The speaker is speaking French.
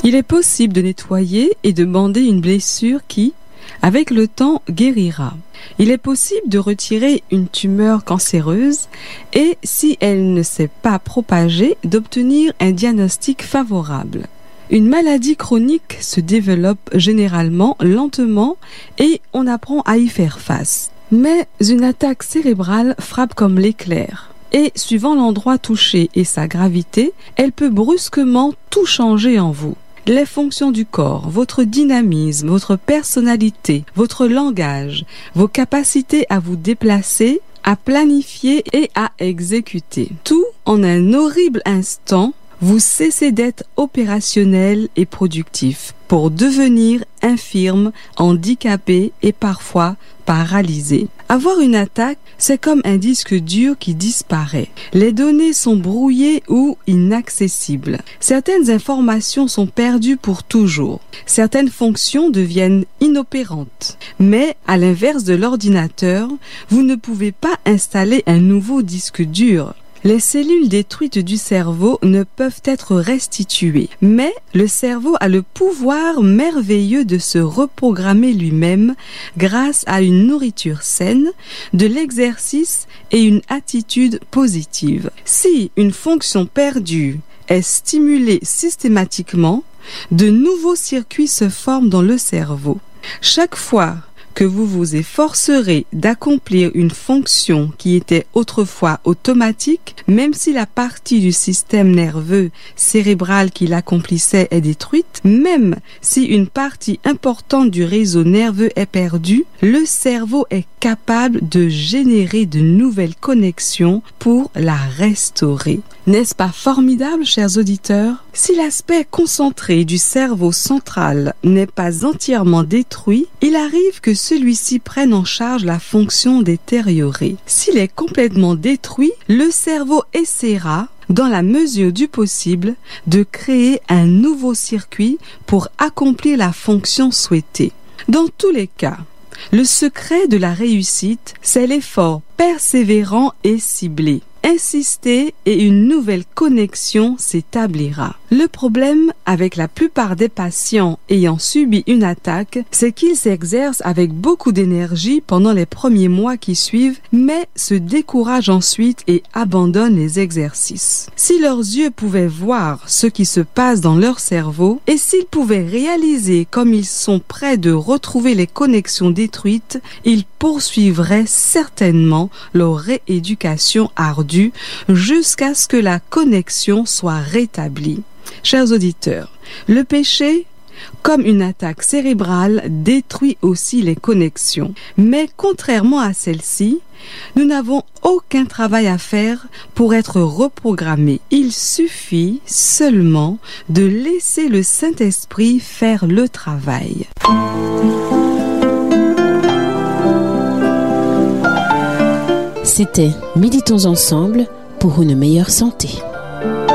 Il est possible de nettoyer et de bander une blessure qui, avec le temps, guérira. Il est possible de retirer une tumeur cancéreuse et, si elle ne s'est pas propagée, d'obtenir un diagnostic favorable. Une maladie chronique se développe généralement lentement et on apprend à y faire face. Mais une attaque cérébrale frappe comme l'éclair. Et suivant l'endroit touché et sa gravité, elle peut brusquement tout changer en vous. Les fonctions du corps, votre dynamisme, votre personnalité, votre langage, vos capacités à vous déplacer, à planifier et à exécuter. Tout en un horrible instant, vous cessez d'être opérationnel et productif pour devenir infirme, handicapé et parfois paralysé. Avoir une attaque, c'est comme un disque dur qui disparaît. Les données sont brouillées ou inaccessibles. Certaines informations sont perdues pour toujours. Certaines fonctions deviennent inopérantes. Mais, à l'inverse de l'ordinateur, vous ne pouvez pas installer un nouveau disque dur. Les cellules détruites du cerveau ne peuvent être restituées, mais le cerveau a le pouvoir merveilleux de se reprogrammer lui-même grâce à une nourriture saine, de l'exercice et une attitude positive. Si une fonction perdue est stimulée systématiquement, de nouveaux circuits se forment dans le cerveau. Chaque fois que vous vous efforcerez d'accomplir une fonction qui était autrefois automatique, même si la partie du système nerveux cérébral qui l'accomplissait est détruite, même si une partie importante du réseau nerveux est perdue, le cerveau est capable de générer de nouvelles connexions pour la restaurer. N'est-ce pas formidable, chers auditeurs? Si l'aspect concentré du cerveau central n'est pas entièrement détruit, il arrive que celui-ci prenne en charge la fonction détériorée. S'il est complètement détruit, le cerveau essaiera, dans la mesure du possible, de créer un nouveau circuit pour accomplir la fonction souhaitée. Dans tous les cas, le secret de la réussite, c'est l'effort persévérant et ciblé. Insistez et une nouvelle connexion s'établira. Le problème avec la plupart des patients ayant subi une attaque, c'est qu'ils s'exercent avec beaucoup d'énergie pendant les premiers mois qui suivent, mais se découragent ensuite et abandonnent les exercices. Si leurs yeux pouvaient voir ce qui se passe dans leur cerveau et s'ils pouvaient réaliser comme ils sont près de retrouver les connexions détruites, ils poursuivraient certainement leur rééducation ardue jusqu'à ce que la connexion soit rétablie. Chers auditeurs, le péché, comme une attaque cérébrale, détruit aussi les connexions. Mais contrairement à celle-ci, nous n'avons aucun travail à faire pour être reprogrammés. Il suffit seulement de laisser le Saint-Esprit faire le travail. C'était Méditons ensemble pour une meilleure santé.